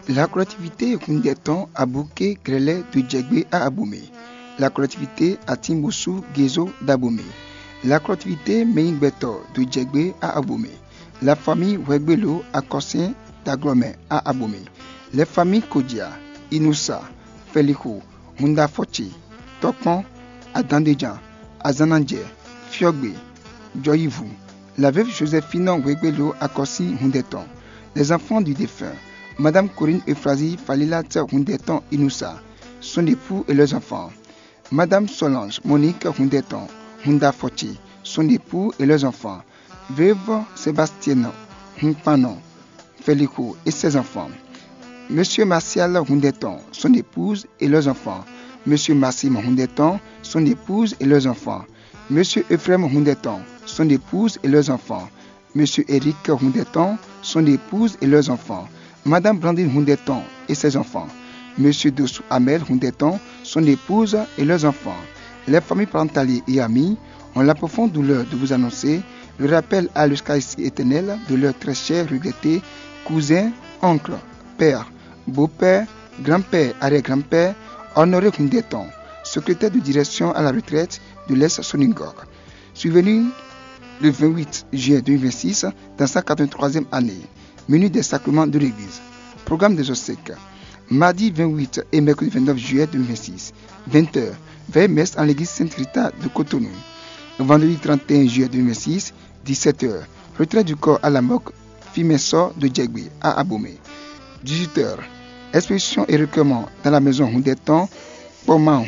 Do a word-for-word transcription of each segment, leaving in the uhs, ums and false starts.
La collectivité Hundeton à Bouquet Grelais de Djegbe à Aboumé. La collectivité à Timbossou Gezo d'Aboumé. La collectivité Meingbeto de Djegbe à Aboumé. La famille Wegbelo à Kossin d'Aglomé à Aboumé. Les familles Kodia, Inoussa, Felikou, Hunda Fochi, Tokon, à Dandéjan, à Zanandje, Fiogbe, Joyivou. La veuve Joséphine Wegbelo à Kossi Hundeton. Les enfants du défunt, Madame Corinne Euphrasie Falilat Hundeton Inoussa, son époux et leurs enfants. Madame Solange Monique Hundeton, Hunda Fochi, son époux et leurs enfants. Veuve Sébastien Humpanon, Felikou et ses enfants. Monsieur Martial Hundeton, son épouse et leurs enfants. Monsieur Massim Hundeton, son épouse et leurs enfants. Monsieur Ephraim Hundeton, son épouse et leurs enfants. Monsieur Eric Hundeton, son épouse et leurs enfants. Madame Blandine Hundeton et ses enfants. Monsieur Dossou Amel Hundeton, son épouse et leurs enfants. Les familles parentales et amis ont la profonde douleur de vous annoncer le rappel à l'Eucharistie éternelle de leurs très chers regrettés cousins, oncles, pères, beaux-pères, grands-pères, arrière-grands-pères, Honoré Hundeton, secrétaire de direction à la retraite de l'Est Soningor, survenu le vingt-huit juillet deux mille vingt-six dans sa quatre-vingt-troisième année. Menu des sacrements de l'Église. Programme des obsèques. Mardi vingt-huit et mercredi vingt-neuf juillet deux mille vingt-six, vingt heures, veille messe en l'église Sainte-Rita de Cotonou. Vendredi trente et un juillet deux mille vingt-six, dix-sept heures, retrait du corps à la moque Fimessor de Djegbe à Aboumé. dix-huit heures, exposition et recueillement dans la maison Hundeton, Poman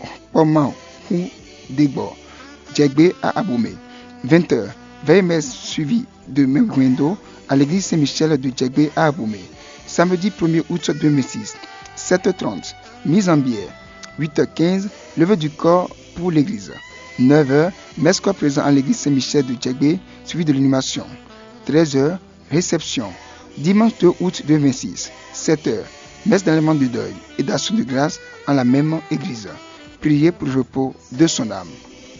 Hundegbo, Djegbe à Aboumé. vingt heures, veille messe suivie de Memwendo à l'église Saint-Michel de Djegbe à Aboumé. Samedi premier août deux mille six, sept heures trente, mise en bière. huit heures quinze, levée du corps pour l'église. neuf heures, messe corps présent à l'église Saint-Michel de Djegbe, suivi de l'inhumation. treize heures, réception. Dimanche deux août deux mille vingt-six, sept heures, messe d'enlèvement de deuil et d'action de grâce en la même église. Priez pour le repos de son âme.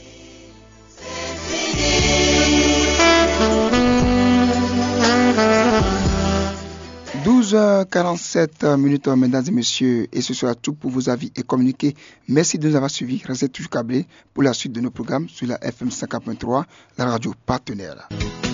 douze heures quarante-sept minutes, mesdames et messieurs, et ce sera tout pour vos avis et communiquer. Merci de nous avoir suivis. Restez toujours câblés pour la suite de nos programmes sur la F M cinquante point trois, la radio partenaire.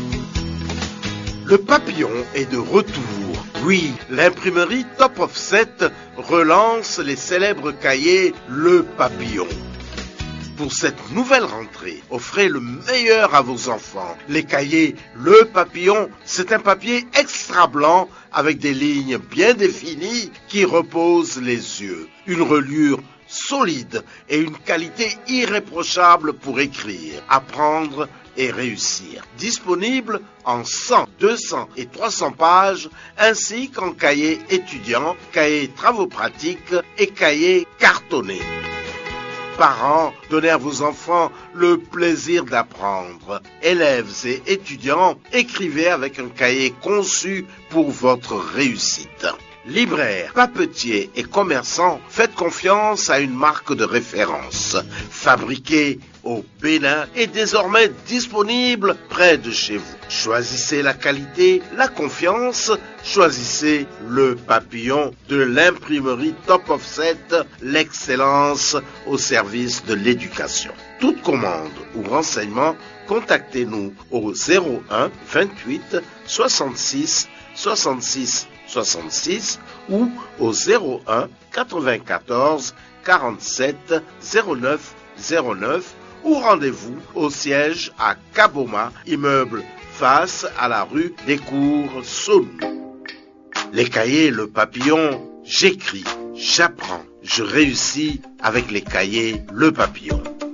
Le papillon est de retour. Oui, l'imprimerie Top Offset relance les célèbres cahiers Le Papillon. Pour cette nouvelle rentrée, offrez le meilleur à vos enfants. Les cahiers Le Papillon, c'est un papier extra blanc avec des lignes bien définies qui reposent les yeux. Une reliure solide et une qualité irréprochable pour écrire, apprendre et réussir. Disponible en cent, deux cents et trois cents pages, ainsi qu'en cahier étudiant, cahier travaux pratiques et cahier cartonné. Parents, donnez à vos enfants le plaisir d'apprendre. Élèves et étudiants, écrivez avec un cahier conçu pour votre réussite. Libraires, papetiers et commerçants, faites confiance à une marque de référence. Fabriquée au Bénin et désormais disponible près de chez vous. Choisissez la qualité, la confiance, choisissez Le Papillon de l'imprimerie Top Offset, l'excellence au service de l'éducation. Toute commande ou renseignement, contactez-nous au zéro un vingt-huit soixante-six soixante-six soixante-six ou au zéro un quatre-vingt-quatorze quarante-sept zéro neuf zéro neuf ou rendez-vous au siège à Kaboma, immeuble face à la rue des Cours Saône. Les cahiers Le Papillon, j'écris, j'apprends, je réussis avec les cahiers Le Papillon.